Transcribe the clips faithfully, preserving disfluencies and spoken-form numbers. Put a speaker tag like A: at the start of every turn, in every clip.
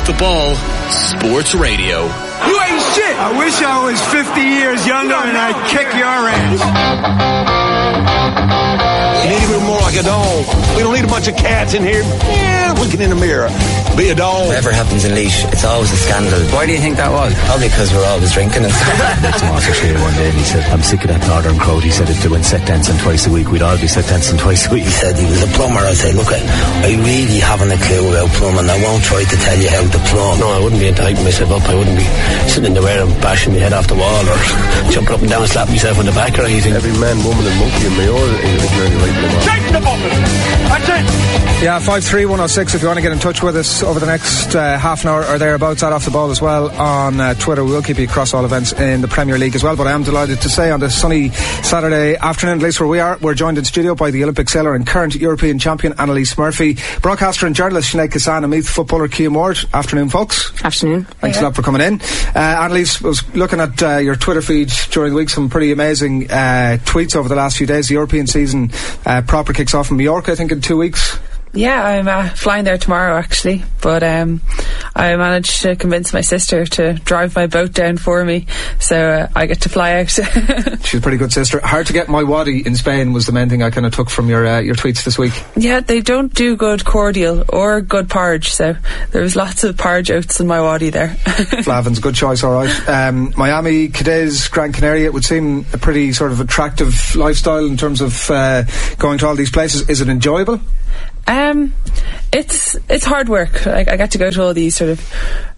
A: the Ball Sports Radio.
B: You ain't shit. I wish I was fifty years younger and I'd kick your ass.
C: You need to be more like a dog. We don't need a bunch of cats in here yeah, looking in the mirror. Be a dog.
D: Whatever happens in Laois, it's always a scandal.
E: Why do you think that was?
D: Probably because we're always drinking and stuff.
F: Tomas was here one day and he said, I'm sick of that northern crowd. He said if they went set dancing twice a week, we'd all be set dancing twice a week.
D: He said he was a plumber. I said, look, I really haven't a clue about plumbing. I won't try to tell you how to plumb.
G: No, I wouldn't be into hyping myself up. I wouldn't be sitting in the way and bashing my head off the wall or jumping up and down and slapping myself on the back or anything.
H: Every man, woman and monkey in Mayo is ignorantly right in the
B: Take the button! That's it!
I: Yeah, five three one oh six if you want to get in touch with us over the next uh, half an hour or thereabouts at Off the Ball as well on uh, Twitter. We'll keep you across all events in the Premier League as well. But I am delighted to say on this sunny Saturday afternoon, at least where we are, we're joined in studio by the Olympic sailor and current European champion Annalise Murphy, broadcaster and journalist Sinead Kassan, and Meath footballer Cian Ward. Afternoon, folks.
J: Afternoon.
I: Thanks yeah. a lot for coming in. Uh, Annalise, was looking at uh, your Twitter feed during the week, some pretty amazing uh, tweets over the last few days. The European season uh, proper kicks off in Mallorca, I think, in two weeks.
J: Yeah, I'm uh, flying there tomorrow actually, but um, I managed to convince my sister to drive my boat down for me, so uh, I get to fly out.
I: She's a pretty good sister. Hard to get my wadi in Spain was the main thing I kind of took from your uh, your tweets this week.
J: Yeah, they don't do good cordial or good porridge, so there was lots of porridge oats in my wadi there.
I: Flavin's, good choice, alright. Um, Miami, Cadiz, Gran Canaria, it would seem a pretty sort of attractive lifestyle in terms of uh, going to all these places. Is it enjoyable?
J: Um, it's it's hard work. Like, I get to go to all these sort of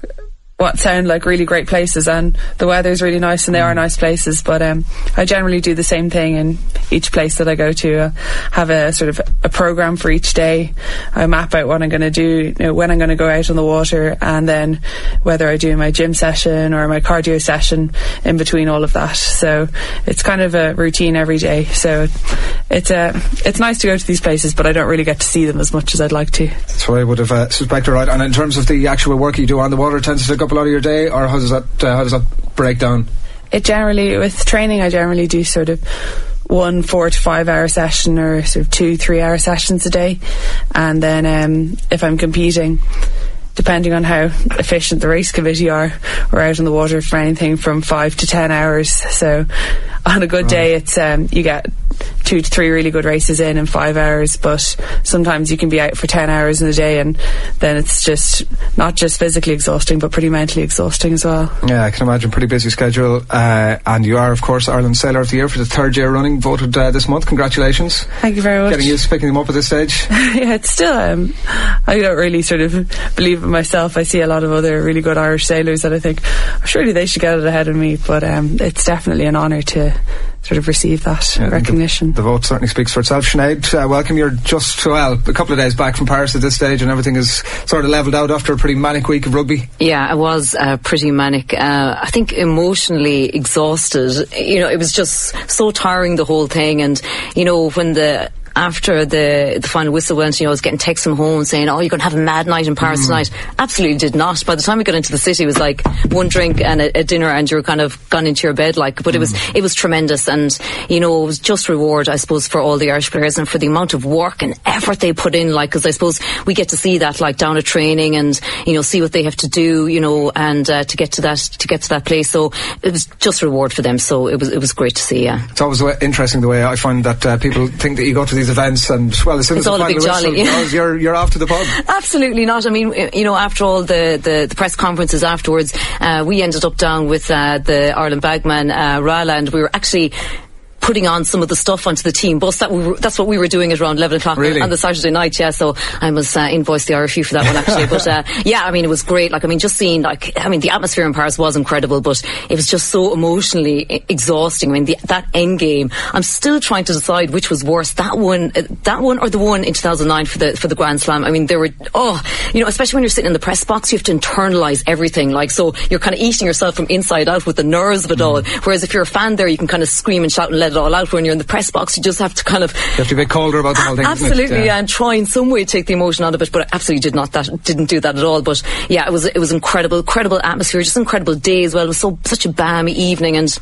J: what sound like really great places, and the weather's really nice and they are nice places, but um, I generally do the same thing in each place that I go to. I have a sort of a programme for each day. I map out what I'm going to do, you know, when I'm going to go out on the water, and then whether I do my gym session or my cardio session in between all of that. So it's kind of a routine every day. So it's uh, it's nice to go to these places, but I don't really get to see them as much as I'd like to.
I: That's what I would have uh, suspected, right? And in terms of the actual work you do on the water, it tends to take up a lot of your day, or how does that uh, how does that break down?
J: It generally, with training, I generally do sort of one four to five hour session, or sort of two three hour sessions a day, and then um, if I'm competing, depending on how efficient the race committee are, we're out on the water for anything from five to ten hours. So on a good right. day, it's um, you get two to three really good races in in five hours, but sometimes you can be out for ten hours in a day, and then it's just not just physically exhausting but pretty mentally exhausting as well.
I: Yeah, I can imagine. Pretty busy schedule, uh, and you are of course Ireland's Sailor of the Year for the third year running, voted uh, this month. Congratulations.
J: Thank you very much.
I: Getting used to picking them up at this stage.
J: Yeah, it's still um, I don't really sort of believe in myself. I see a lot of other really good Irish sailors that I think surely they should get it ahead of me, but um, it's definitely an honour to sort of receive that yeah, recognition.
I: The, the vote certainly speaks for itself. Sinead, uh, welcome. You're just, well, a couple of days back from Paris at this stage, and everything is sort of levelled out after a pretty manic week of rugby.
K: Yeah, it was uh, pretty manic. Uh, I think emotionally exhausted. You know, it was just so tiring, the whole thing. And, you know, when the after the the final whistle went, you know, I was getting texts from home saying, oh, you're going to have a mad night in Paris mm. tonight. Absolutely did not. By the time we got into the city, it was like one drink and a, a dinner and you're kind of gone into your bed, like, but mm. it was it was tremendous. And, you know, it was just reward, I suppose, for all the Irish players and for the amount of work and effort they put in, like, because I suppose we get to see that, like, down at training and, you know, see what they have to do, you know, and uh, to get to that to get to that place. So it was just reward for them. So it was it was great to see. Yeah,
I: it's always interesting the way I find that uh, people think that you go to these events and, well, as soon
K: it's
I: as
K: all
I: the
K: a big
I: final
K: jolly.
I: whistle goes, you're you're off to the pub.
K: Absolutely not. I mean, you know, after all the, the, the press conferences afterwards, uh, we ended up down with uh, the Ireland bagman uh, Rala, and we were actually putting on some of the stuff onto the team bus. That we were, that's what we were doing at around eleven o'clock
I: really?
K: on the Saturday night. Yeah, so I must uh, invoice the R F U for that one actually. But uh, yeah, I mean, it was great. Like, I mean, just seeing, like, I mean, the atmosphere in Paris was incredible, but it was just so emotionally I- exhausting. I mean, the, that end game, I'm still trying to decide which was worse, that one, uh, that one, or the one in two thousand nine for the for the Grand Slam. I mean, there were, oh, you know, especially when you're sitting in the press box, you have to internalise everything. Like, so you're kind of eating yourself from inside out with the nerves of it mm. all. Whereas if you're a fan there, you can kind of scream and shout and let it all out. When you're in the press box, you just have to kind of,
I: you have to be a bit colder about the whole thing.
K: Absolutely,
I: yeah.
K: and try in some way to take the emotion out of it, but I absolutely did not that didn't do that at all. But yeah, it was it was incredible, incredible atmosphere, just incredible day as well. It was so such a balmy evening, and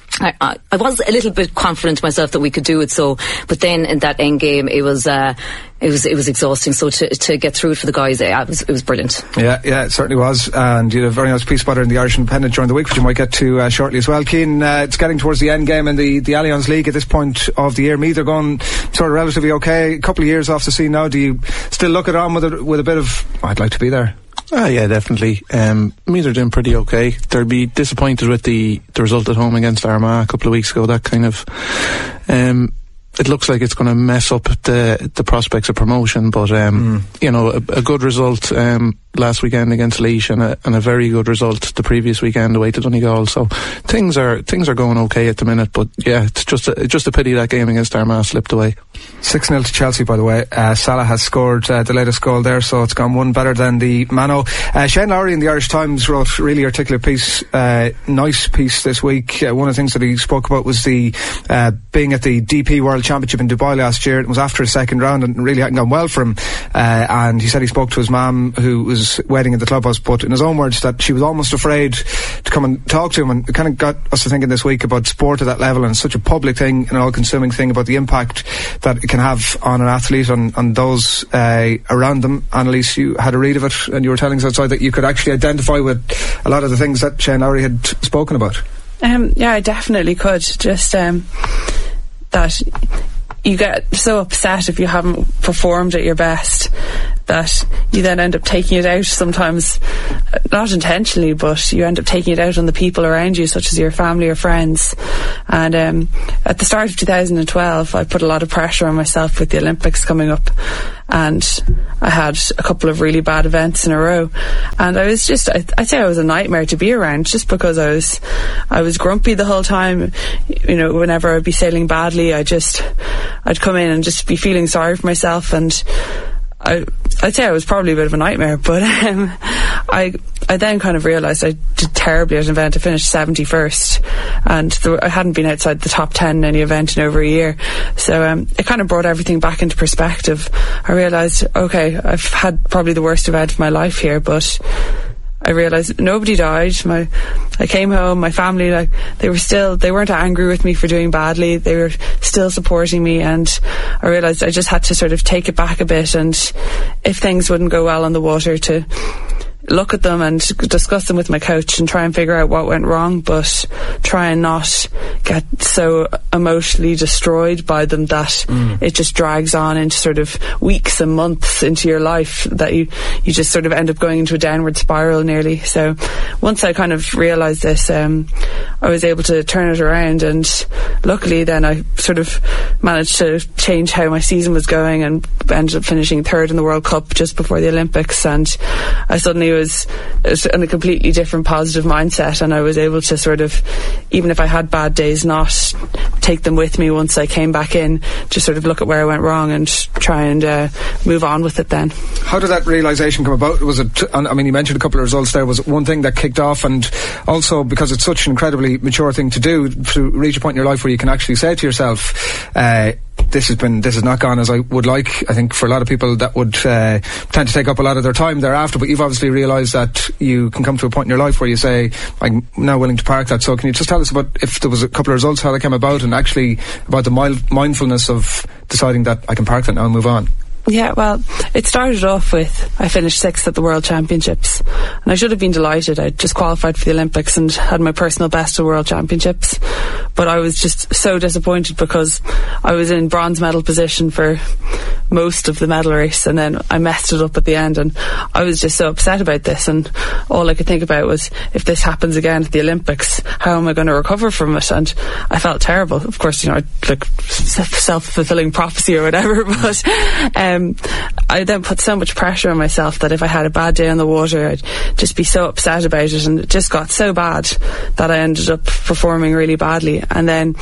K: I, I, I was a little bit confident myself that we could do it. So, but then in that end game, it was uh, it was it was exhausting. So to to get through it for the guys, it was it was brilliant.
I: Yeah, yeah, it certainly was. And you had a very nice piece about it in the Irish Independent during the week, which you might get to uh, shortly as well. Keane, uh, it's getting towards the end game in the the Allianz League at this point of the year. Meath are going sort of relatively okay. A couple of years off the scene now. Do you still look at it on with a, with a bit of I'd like to be there?
E: Ah, yeah, definitely. Um, Meath are doing pretty okay. They'll be disappointed with the, the result at home against Armagh a couple of weeks ago. That kind of, um, it looks like it's going to mess up the the prospects of promotion. But um, mm. you know, a, a good result um, last weekend against Laois, and a, and a very good result the previous weekend away to Donegal. So things are things are going okay at the minute. But yeah, it's just a, just a pity that game against Armagh slipped away.
I: six nil to Chelsea, by the way. Uh, Salah has scored uh, the latest goal there, so it's gone one better than the Mano. Uh, Shane Lowry in the Irish Times wrote a really articulate piece, uh, nice piece this week. Uh, one of the things that he spoke about was the uh, being at the D P World Championship in Dubai last year. It was after a second round and really hadn't gone well for him. Uh, and he said he spoke to his mum, who was waiting in the clubhouse, but in his own words, that she was almost afraid to come and talk to him. And it kind of got us to thinking this week about sport at that level, and such a public thing, an all-consuming thing, about the impact that it can have on an athlete, on, on those uh, around them. Annalise, you had a read of it and you were telling us outside that you could actually identify with a lot of the things that Shane Lowry had spoken about.
J: Um, yeah, I definitely could. Just um, that you get so upset if you haven't performed at your best that you then end up taking it out sometimes, not intentionally, but you end up taking it out on the people around you, such as your family or friends. And um, at the start of two thousand twelve, I put a lot of pressure on myself with the Olympics coming up, and I had a couple of really bad events in a row, and I was just I, I'd say I was a nightmare to be around, just because I was I was grumpy the whole time. You know, whenever I'd be sailing badly, I just I'd come in and just be feeling sorry for myself, and I, I'd say I was probably a bit of a nightmare, but um, I I then kind of realised I did terribly at an event. I finished seventy-first, and there, I hadn't been outside the top ten in any event in over a year. So um, it kind of brought everything back into perspective. I realised, okay, I've had probably the worst event of my life here, but I realised nobody died. My, I came home, my family, like, they were still, they weren't angry with me for doing badly. They were still supporting me, and I realised I just had to sort of take it back a bit, and if things wouldn't go well on the water, to look at them and discuss them with my coach and try and figure out what went wrong, but try and not get so emotionally destroyed by them that mm. it just drags on into sort of weeks and months into your life, that you, you just sort of end up going into a downward spiral nearly. So once I kind of realised this, um, I was able to turn it around, and luckily then I sort of managed to change how my season was going and ended up finishing third in the World Cup just before the Olympics, and I suddenly was was in a completely different positive mindset, and I was able to sort of, even if I had bad days, not take them with me once I came back in, just sort of look at where I went wrong and try and uh, move on with it then.
I: How did that realisation come about? Was it, I mean, you mentioned a couple of results there, was it one thing that kicked off, and also because it's such an incredibly mature thing to do, to reach a point in your life where you can actually say to yourself, uh, this has been, this has not gone as I would like. I think for a lot of people that would uh, tend to take up a lot of their time thereafter, but you've obviously realised that you can come to a point in your life where you say, I'm now willing to park that. So can you just tell us about, if there was a couple of results, how they came about, and actually about the mild mindfulness of deciding that I can park that now and move on?
J: Yeah, well, it started off with, I finished sixth at the World Championships, and I should have been delighted. I just qualified for the Olympics and had my personal best at World Championships, but I was just so disappointed because I was in bronze medal position for most of the medal race, and then I messed it up at the end, and I was just so upset about this, and all I could think about was, if this happens again at the Olympics, how am I going to recover from it? And I felt terrible. Of course, you know, like self-fulfilling prophecy or whatever, but um, Um, I then put so much pressure on myself that if I had a bad day on the water, I'd just be so upset about it, and it just got so bad that I ended up performing really badly. And then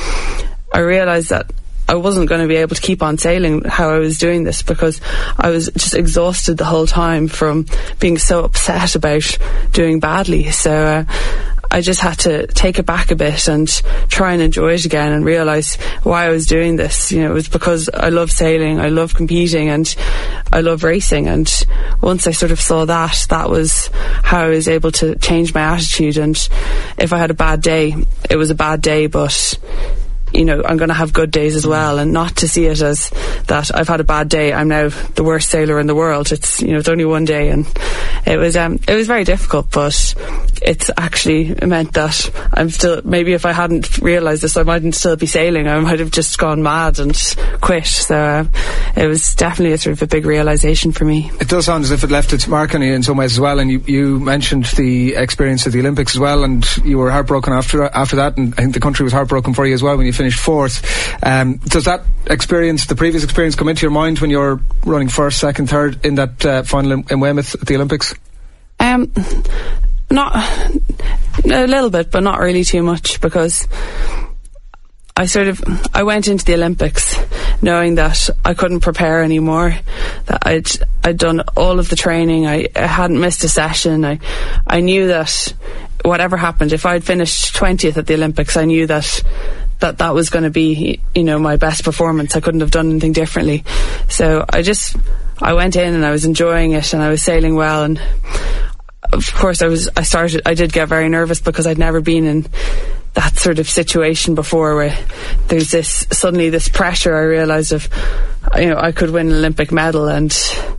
J: I realised that I wasn't going to be able to keep on sailing how I was doing this, because I was just exhausted the whole time from being so upset about doing badly. So uh, I just had to take it back a bit and try and enjoy it again and realise why I was doing this. You know, it was because I love sailing, I love competing, and I love racing. And once I sort of saw that, that was how I was able to change my attitude. And if I had a bad day, it was a bad day, but you know, I'm going to have good days as well, and not to see it as that I've had a bad day, I'm now the worst sailor in the world. It's, you know, it's only one day, and it was um it was very difficult, but it's actually meant that I'm still, maybe if I hadn't realised this, I mightn't still be sailing. I might have just gone mad and quit. So uh, it was definitely a sort of a big realisation for me.
I: It does sound as if it left its mark on you in some ways as well, and you, you mentioned the experience of the Olympics as well, and you were heartbroken after after that, and I think the country was heartbroken for you as well when you finished fourth. Um, does that experience, the previous experience, come into your mind when you're running first, second, third in that uh, final in, in Weymouth at the Olympics?
J: Um, not a little bit, but not really too much, because I sort of I went into the Olympics knowing that I couldn't prepare anymore, that I'd I'd done all of the training, I, I hadn't missed a session. I I knew that whatever happened, if I'd finished twentieth at the Olympics, I knew that that that was going to be, you know, my best performance. I couldn't have done anything differently. So I just I went in and I was enjoying it, and I was sailing well, and of course I was I started I did get very nervous because I'd never been in that sort of situation before, where there's this suddenly this pressure I realised of, you know, I could win an Olympic medal. And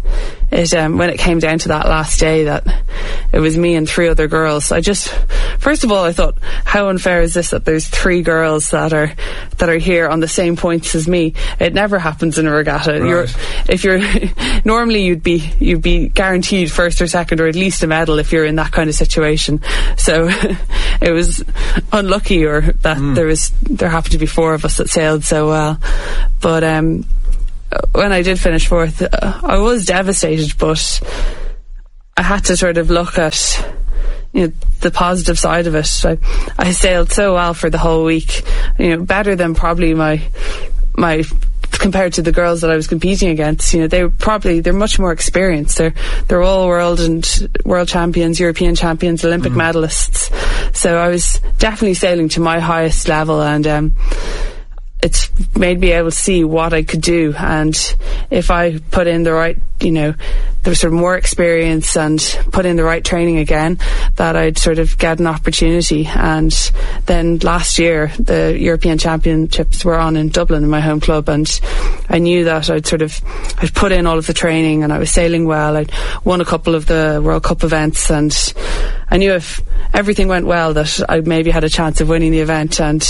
J: it um, when it came down to that last day, that it was me and three other girls, I just, first of all, I thought, how unfair is this that there's three girls that are that are here on the same points as me? It never happens in a regatta.
I: Right.
J: You're, if you're normally you'd be you'd be guaranteed first or second, or at least a medal if you're in that kind of situation. So it was unlucky, or that mm. there was there happened to be four of us that sailed so well. But um, when I did finish fourth, uh, I was devastated, but I had to sort of look at, you know, the positive side of it. I, I sailed so well for the whole week, you know, better than probably my my compared to the girls that I was competing against. You know, they were probably they're much more experienced. They're they're all world and world champions, European champions, Olympic mm. medalists. So I was definitely sailing to my highest level, and um, it's made me able to see what I could do. And if I put in the right, you know, there was sort of more experience and put in the right training again, that I'd sort of get an opportunity. And then last year the European Championships were on in Dublin in my home club, and I knew that I'd sort of I'd put in all of the training, and I was sailing well. I'd won a couple of the World Cup events, and I knew if everything went well that I maybe had a chance of winning the event. And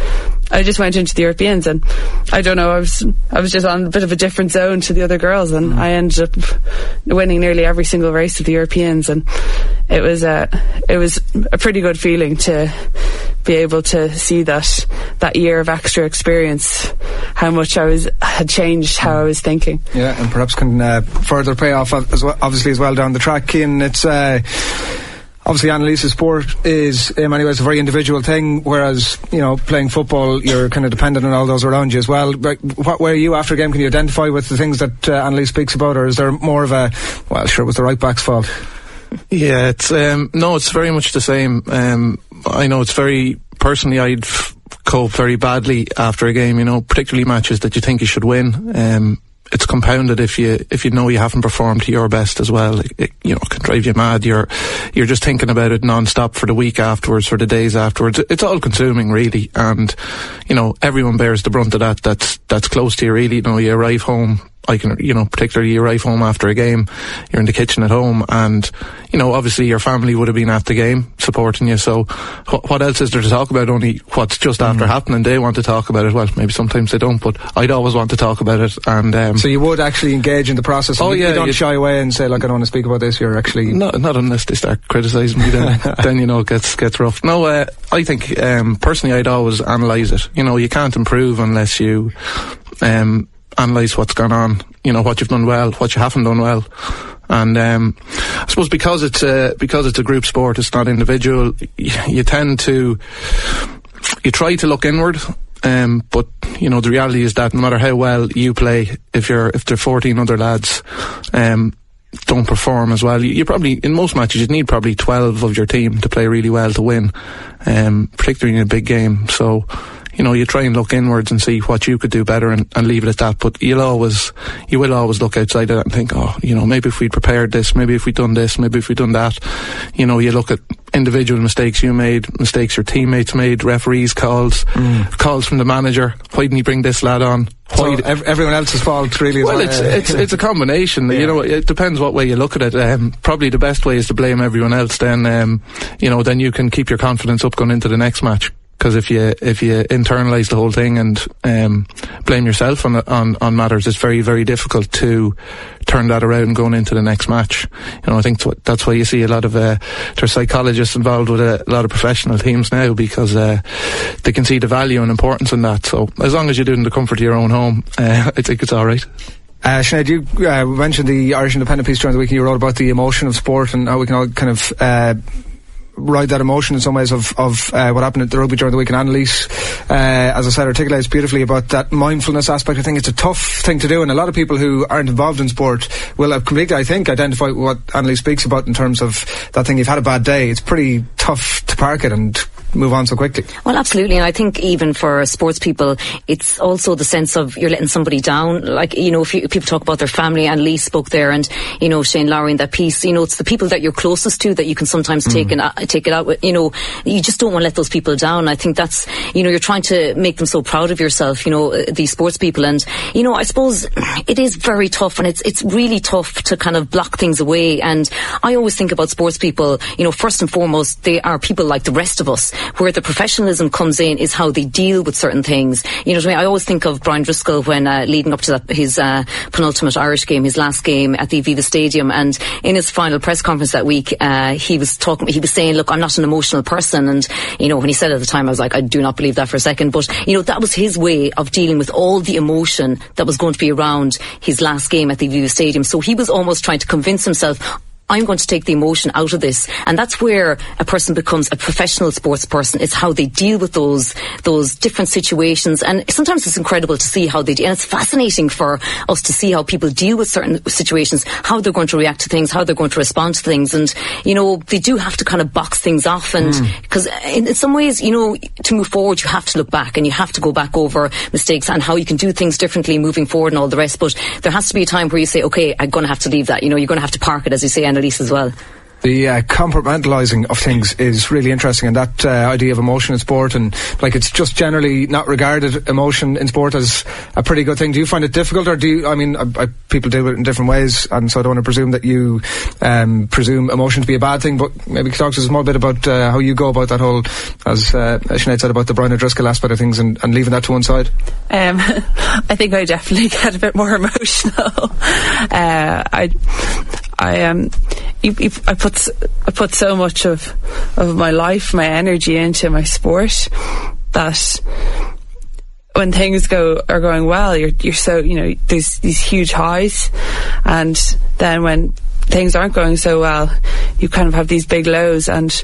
J: I just went into the Europeans, and I don't know, I was I was just on a bit of a different zone to the other girls, and mm. I ended up winning nearly every single race of the Europeans. And it was a it was a pretty good feeling to be able to see that that year of extra experience, how much I was had changed how I was thinking.
I: Yeah, and perhaps can uh, further pay off as well, obviously as well down the track. And it's uh, obviously, Annalise's sport is in many ways a very individual thing, whereas, you know, playing football, you're kind of dependent on all those around you as well. But what, where are you after a game? Can you identify with the things that uh, Annalise speaks about, or is there more of a, well, sure, it was the right back's fault?
E: Yeah, it's um, no, it's very much the same. Um, I know it's very, personally, I'd f- cope very badly after a game, you know, particularly matches that you think you should win. Um, it's compounded if you if you know you haven't performed to your best as well. It, it, you know, it can drive you mad. You're you're just thinking about it non-stop for the week afterwards, for the days afterwards. It's all consuming, really, and you know, everyone bears the brunt of that. That's that's close to you, really. You know, you arrive home. I can, you know, particularly you arrive home after a game, you're in the kitchen at home, and, you know, obviously your family would have been at the game supporting you, so wh- what else is there to talk about? Only what's just after mm. happening. They want to talk about it. Well, maybe sometimes they don't, but I'd always want to talk about it. And um,
I: so you would actually engage in the process?
E: Oh,
I: you,
E: yeah.
I: You don't shy away and say, like, I don't want to speak about this. You're actually...
E: Not, not unless they start criticising me, then, then, you know, it gets, gets rough. No, uh, I think, um, personally, I'd always analyse it. You know, you can't improve unless you... Um, analyse what's gone on, you know, what you've done well, what you haven't done well. And um, I suppose because it's a, because it's a group sport, it's not individual, you, you tend to, you try to look inward, um, but, you know, the reality is that no matter how well you play, if you're, if there are fourteen other lads, um, don't perform as well. You, you probably, in most matches, you'd need probably twelve of your team to play really well to win, um, particularly in a big game. So, you know, you try and look inwards and see what you could do better and, and leave it at that. But you'll always, you will always look outside of that and think, oh, you know, maybe if we'd prepared this, maybe if we'd done this, maybe if we'd done that. You know, you look at individual mistakes you made, mistakes your teammates made, referees' calls, mm. calls from the manager. Why didn't he bring this lad on?
I: So ev- everyone else's fault, really.
E: Well,
I: well
E: it's,
I: uh,
E: it's it's a combination. Yeah. You know, it depends what way you look at it. Um, probably the best way is to blame everyone else. Then, um, you know, then you can keep your confidence up going into the next match. Because if you if you internalise the whole thing and um, blame yourself on on on matters, it's very very difficult to turn that around going into the next match. You know, I think that's why you see a lot of uh, there's psychologists involved with a, a lot of professional teams now, because uh, they can see the value and importance in that. So as long as you do it in the comfort of your own home, uh, I think it's all right.
I: Uh, Sinead, you uh, mentioned the Irish Independent piece during the week. You wrote about the emotion of sport and how we can all kind of Uh, ride that emotion in some ways of, of uh, what happened at the rugby during the week. And Annalise, uh, as I said, articulates beautifully about that mindfulness aspect. I think it's a tough thing to do, and a lot of people who aren't involved in sport will have completely, I think, identify what Annalise speaks about in terms of that thing. You've had a bad day. It's pretty tough to park it and move on so quickly.
K: Well, absolutely. And I think even for sports people, it's also the sense of you're letting somebody down. Like, you know, if, you, if people talk about their family, and Lee spoke there, and, you know, Shane Lowry in that piece, you know, it's the people that you're closest to that you can sometimes mm. take, and, uh, take it out with. You know, you just don't want to let those people down. I think that's, you know, you're trying to make them so proud of yourself, you know, uh, these sports people. And, you know, I suppose it is very tough, and it's, it's really tough to kind of block things away. And I always think about sports people, you know, first and foremost, they are people like the rest of us. Where the professionalism comes in is how they deal with certain things. You know what I mean? I always think of Brian Driscoll when uh, leading up to that, his uh, penultimate Irish game, his last game at the Aviva Stadium, and in his final press conference that week, uh, he was talking. He was saying, "Look, I'm not an emotional person." And you know, when he said it at the time, I was like, I do not believe that for a second. But you know, that was his way of dealing with all the emotion that was going to be around his last game at the Aviva Stadium. So he was almost trying to convince himself, I'm going to take the emotion out of this. And that's where a person becomes a professional sports person, is how they deal with those those different situations. And sometimes it's incredible to see how they do. And it's fascinating for us to see how people deal with certain situations, how they're going to react to things, how they're going to respond to things. And, you know, they do have to kind of box things off. And because mm. in, in some ways, you know, to move forward, you have to look back, and you have to go back over mistakes and how you can do things differently moving forward and all the rest. But there has to be a time where you say, okay, I'm going to have to leave that. You know, you're going to have to park it, as you say, Annalise, as well.
I: The uh, compartmentalising of things is really interesting, and that uh, idea of emotion in sport, and like it's just generally not regarded, emotion in sport, as a pretty good thing. Do you find it difficult, or do you, I mean, I, I, people deal with it in different ways, and so I don't want to presume that you um, presume emotion to be a bad thing, but maybe talk to us a small bit about uh, how you go about that whole, as uh, Sinead said, about the Brian O'Driscoll aspect of things, and, and leaving that to one side.
J: Um, I think I definitely get a bit more emotional. uh, I, I um, you, you, I put I put so much of of my life, my energy into my sport, that when things go are going well, you're you're so, you know, there's these huge highs, and then when things aren't going so well, you kind of have these big lows. And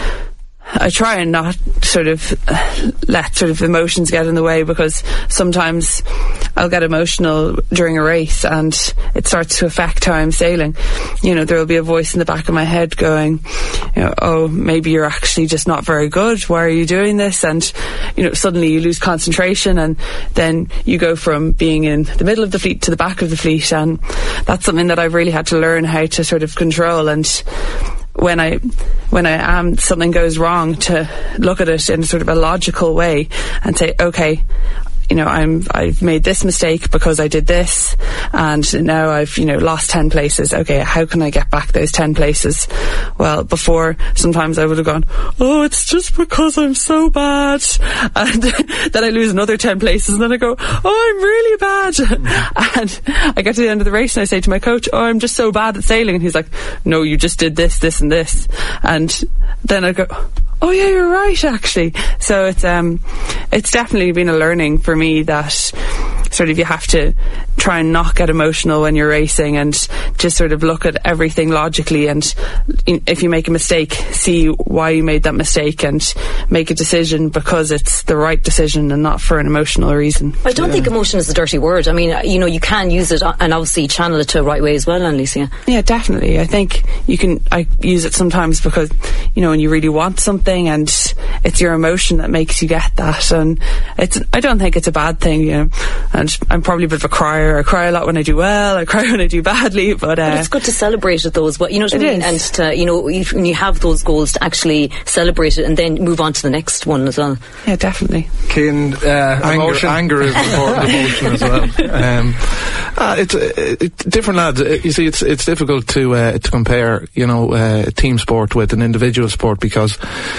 J: I try and not sort of let sort of emotions get in the way, because sometimes I'll get emotional during a race and it starts to affect how I'm sailing. You know, there will be a voice in the back of my head going, you know, oh, maybe you're actually just not very good. Why are you doing this? And, you know, suddenly you lose concentration, and then you go from being in the middle of the fleet to the back of the fleet. And that's something that I've really had to learn how to sort of control. And when I when I am something goes wrong, to look at it in sort of a logical way and say, okay, you know, I'm I've made this mistake because I did this, and now I've, you know, lost ten places. Okay, how can I get back those ten places? Well, before, sometimes I would have gone, oh, it's just because I'm so bad, and then I lose another ten places, and then I go, oh, I'm really bad. And I get to the end of the race and I say to my coach, oh, I'm just so bad at sailing, and he's like, no, you just did this, this, and this. And then I go, oh yeah, you're right, actually. So it's um, it's definitely been a learning for me that sort of you have to try and not get emotional when you're racing and just sort of look at everything logically, and if you make a mistake, see why you made that mistake and make a decision because it's the right decision and not for an emotional reason.
K: I don't yeah. think emotion is a dirty word. I mean, you know, you can use it and obviously channel it to the right way as well, Annalise.
J: Yeah, definitely. I think you can, I use it sometimes because, you know, when you really want something and it's your emotion that makes you get that, and it's, I don't think it's a bad thing, you know, and I'm probably a bit of a crier. I cry a lot when I do well, I cry when I do badly, but, uh,
K: but it's good to celebrate it though as well, you know what I mean?
J: Is.
K: And to, you know, when you have those goals, to actually celebrate it and then move on to the next one as well.
J: Yeah, definitely.
I: Cian, uh,
E: anger,
I: emotion.
E: anger is an important emotion as well. Um, uh, it's uh, it, different lads. Uh, you see, it's it's difficult to uh, to compare, you know, uh, team sport with an individual sport because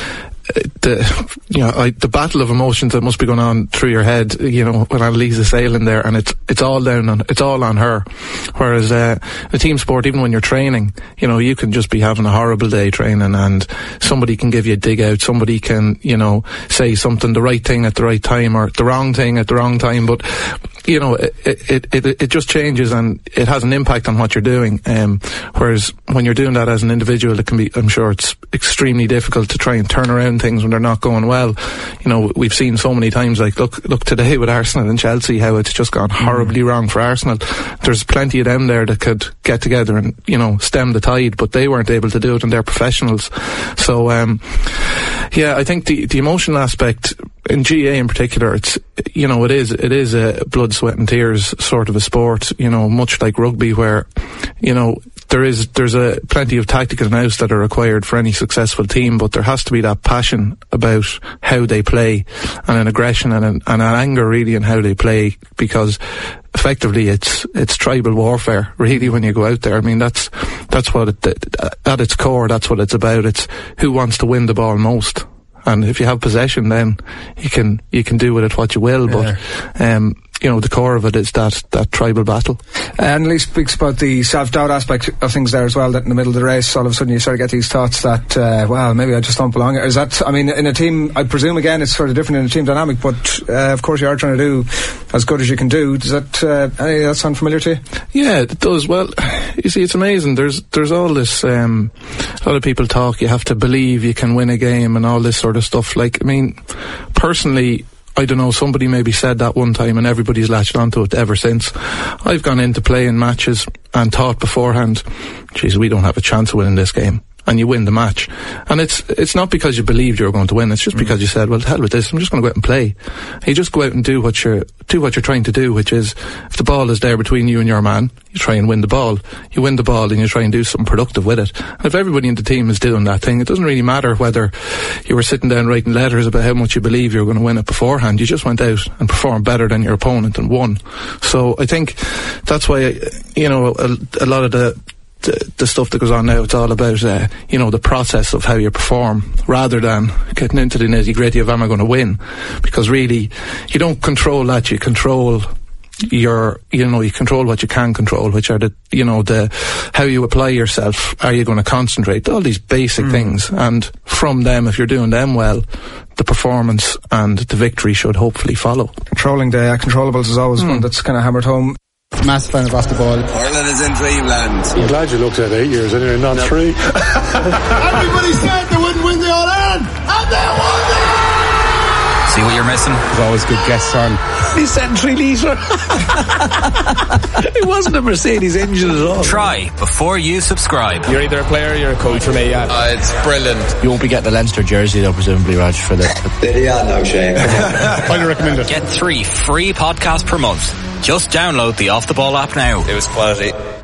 E: the you know I, the battle of emotions that must be going on through your head, you know, when Annalise is sailing there, and it's it's all down on it's all on her. Whereas uh, a team sport, even when you're training, you know, you can just be having a horrible day training, and somebody can give you a dig out, somebody can, you know, say something, the right thing at the right time or the wrong thing at the wrong time, but you know, it it it, it just changes and it has an impact on what you're doing. Um, whereas when you're doing that as an individual, it can be, I'm sure it's extremely difficult to try and turn around things when they're not going well. You know, we've seen so many times, like look look today with Arsenal and Chelsea, how it's just gone horribly mm. wrong for Arsenal. There's plenty of them there that could get together and, you know, stem the tide, but they weren't able to do it, and they're professionals. So um yeah, I think the the emotional aspect in G A in particular, it's, you know, it is it is a blood, sweat and tears sort of a sport, you know, much like rugby, where, you know, there is there's a plenty of tactical nous that are required for any successful team, but there has to be that passion about how they play, and an aggression and an, and an anger really in how they play, because effectively it's it's tribal warfare really when you go out there. I mean, that's that's what it, at its core, that's what it's about. It's who wants to win the ball most. And if you have possession, then you can you can do with it what you will. But yeah. um, you know, the core of it is that that tribal battle.
I: Uh, Annalise speaks about the self-doubt aspect of things there as well. That in the middle of the race, all of a sudden you sort of get these thoughts that, uh, well, maybe I just don't belong. Is that? I mean, in a team, I presume again it's sort of different in a team dynamic. But uh, of course, you are trying to do as good as you can do. Does that uh, any of that sound familiar to you?
E: Yeah, it does. Well, you see, it's amazing. There's there's all this. Um, a lot of people talk. You have to believe you can win a game and all this sort of stuff. Like, I mean, personally, I don't know, somebody maybe said that one time and everybody's latched onto it ever since. I've gone into playing matches and thought beforehand, geez, we don't have a chance of winning this game. And you win the match. And it's it's not because you believed you were going to win, it's just mm. because you said, well, hell with this, I'm just going to go out and play. And you just go out and do what you're do what you're trying to do, which is, if the ball is there between you and your man, you try and win the ball. You win the ball and you try and do something productive with it. And if everybody in the team is doing that thing, it doesn't really matter whether you were sitting down writing letters about how much you believe you were going to win it beforehand. You just went out and performed better than your opponent and won. So I think that's why, you know, a, a lot of the The, the stuff that goes on now, it's all about uh, you know, the process of how you perform, rather than getting into the nitty gritty of am I going to win, because really you don't control that. You control your, you know, you control what you can control, which are the, you know, the how you apply yourself. Are you going to concentrate? All these basic mm. things, and from them, if you're doing them well, the performance and the victory should hopefully follow.
I: Controlling the uh, controllables is always mm. one that's kind of hammered home.
L: Massive fan of Off the Ball.
M: Ireland is in dreamland.
H: I'm glad you looked at eight years anyway, not no. three.
B: Everybody said they wouldn't win the All-Ireland, and they won it!
N: See what you're missing?
L: There's always good guests on.
C: He said three litre. It wasn't a Mercedes engine at all.
N: Try before you subscribe.
O: You're either a player or you're a coach for me, yeah.
M: Uh, it's brilliant.
F: You won't be getting the Leinster jersey though, presumably, Raj, for the...
M: Yeah, no shame.
O: Highly recommend it.
N: Get three free podcasts per month. Just download the Off the Ball app now.
M: It was quality.